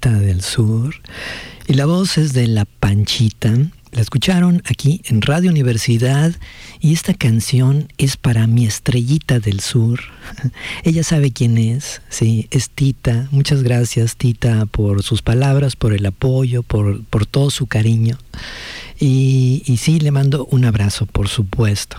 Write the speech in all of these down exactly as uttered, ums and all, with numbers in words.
Estrellita del Sur. Y la voz es de La Panchita. La escucharon aquí en Radio Universidad y esta canción es para mi Estrellita del Sur. Ella sabe quién es, sí, es Tita. Muchas gracias, Tita, por sus palabras, por el apoyo, por, por todo su cariño. Y, y sí, le mando un abrazo, por supuesto.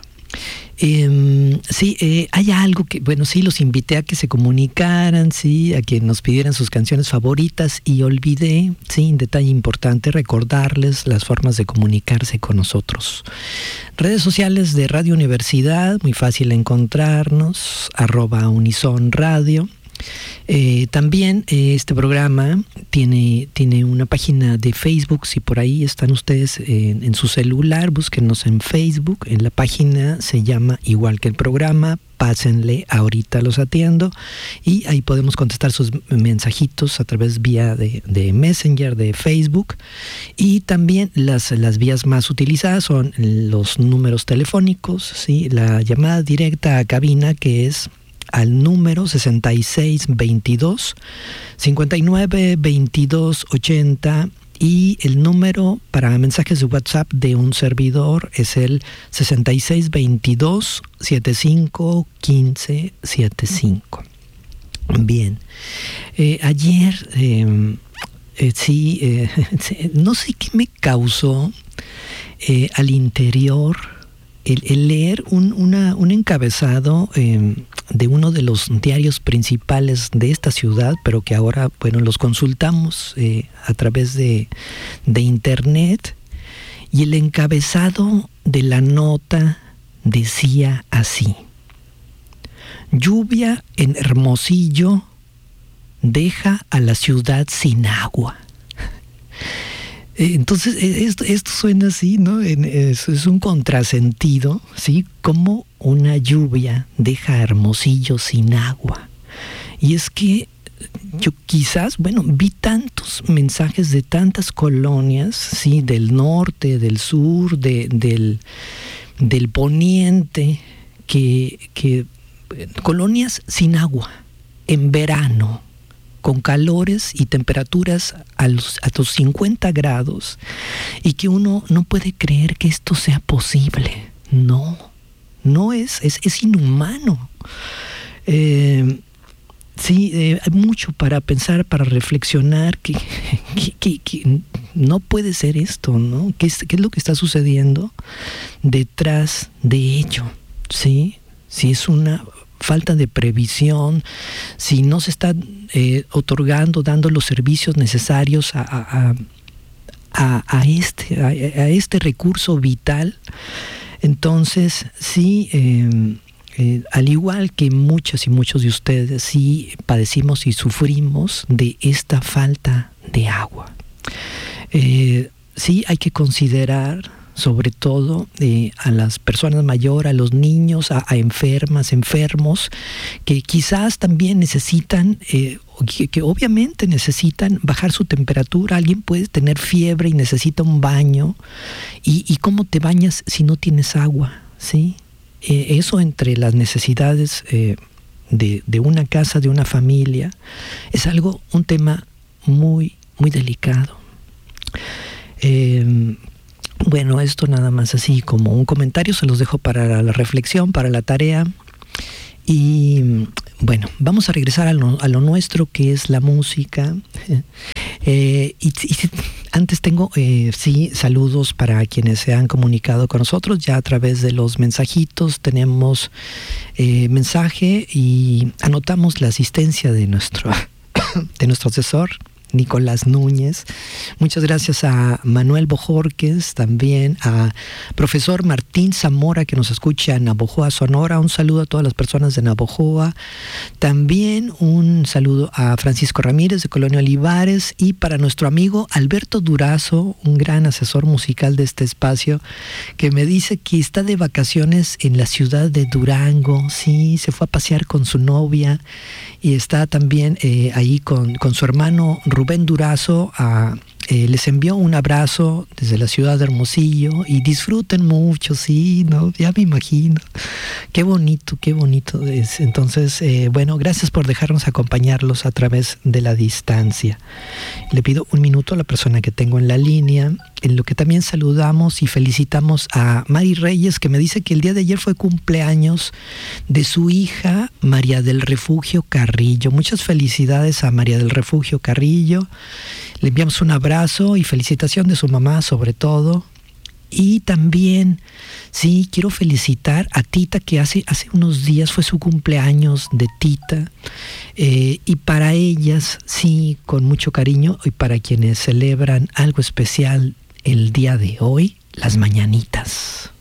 Eh, sí, eh, hay algo que, bueno, sí, los invité a que se comunicaran, sí, a que nos pidieran sus canciones favoritas y olvidé, sí, un detalle importante, recordarles las formas de comunicarse con nosotros. Redes sociales de Radio Universidad, muy fácil encontrarnos, arroba Unison Radio. Eh, también eh, este programa tiene, tiene una página de Facebook. Si por ahí están ustedes en, en su celular, búsquenos en Facebook. En la página se llama igual que el programa. Pásenle, ahorita los atiendo y ahí podemos contestar sus mensajitos a través vía de, de Messenger, de Facebook. Y también las, las vías más utilizadas son los números telefónicos, ¿sí? La llamada directa a cabina, que es al número sesenta y seis veintidós cincuenta y nueve veintidós ochenta, y el número para mensajes de WhatsApp de un servidor es el sesenta y seis veintidós setenta y cinco quince setenta y cinco. Bien, eh, ayer eh, eh, sí, eh, no sé qué me causó eh, al interior el, el leer un, una, un encabezado eh, de uno de los diarios principales de esta ciudad, pero que ahora, bueno, los consultamos eh, a través de, de internet, y el encabezado de la nota decía así: lluvia en Hermosillo deja a la ciudad sin agua. Entonces, esto, esto suena así, ¿no? Es, es un contrasentido, ¿sí? Como una lluvia deja a Hermosillo sin agua. Y es que yo quizás, bueno, vi tantos mensajes de tantas colonias, ¿sí? Del norte, del sur, de, del, del poniente, que, que colonias sin agua, en verano, con calores y temperaturas a los, a los cincuenta grados, y que uno no puede creer que esto sea posible. No, no es, es, es inhumano. Eh, sí, eh, hay mucho para pensar, para reflexionar, que, que, que, que no puede ser esto, ¿no? ¿Qué es, qué es lo que está sucediendo detrás de ello? ¿Sí? Si es una falta de previsión, si no se está eh, otorgando, dando los servicios necesarios a, a, a, a, este, a, a este recurso vital, entonces sí, eh, eh, al igual que muchas y muchos de ustedes, sí padecimos y sufrimos de esta falta de agua. Eh, sí hay que considerar sobre todo eh, a las personas mayores, a los niños, a, a enfermas, enfermos, que quizás también necesitan, eh, que, que obviamente necesitan bajar su temperatura. Alguien puede tener fiebre y necesita un baño. ¿Y, y cómo te bañas si no tienes agua? ¿Sí? Eh, eso entre las necesidades eh, de, de una casa, de una familia, es algo, un tema muy, muy delicado. Eh, Bueno, esto nada más así como un comentario, se los dejo para la reflexión, para la tarea. Y bueno, vamos a regresar a lo, a lo nuestro, que es la música. Eh, y, y antes tengo, eh, sí, saludos para quienes se han comunicado con nosotros ya a través de los mensajitos. Tenemos eh, mensaje y anotamos la asistencia de nuestro, de nuestro asesor, Nicolás Núñez. Muchas gracias a Manuel Bojorquez, también a profesor Martín Zamora, que nos escucha en Navojoa, Sonora. Un saludo a todas las personas de Navojoa. También un saludo a Francisco Ramírez de Colonia Olivares, y para nuestro amigo Alberto Durazo, un gran asesor musical de este espacio, que me dice que está de vacaciones en la ciudad de Durango. Sí, se fue a pasear con su novia y está también eh, ahí con, con su hermano Rubén Durazo a, Eh, les envío un abrazo desde la ciudad de Hermosillo y disfruten mucho, sí, ¿no? Ya me imagino. Qué bonito, qué bonito es. Entonces, eh, bueno, gracias por dejarnos acompañarlos a través de la distancia. Le pido un minuto a la persona que tengo en la línea, en lo que también saludamos y felicitamos a Mari Reyes, que me dice que el día de ayer fue cumpleaños de su hija María del Refugio Carrillo. Muchas felicidades a María del Refugio Carrillo. Le enviamos un abrazo y felicitación de su mamá sobre todo. Y también, sí, quiero felicitar a Tita, que hace, hace unos días fue su cumpleaños de Tita. Eh, y para ellas, sí, con mucho cariño, y para quienes celebran algo especial el día de hoy, las mañanitas.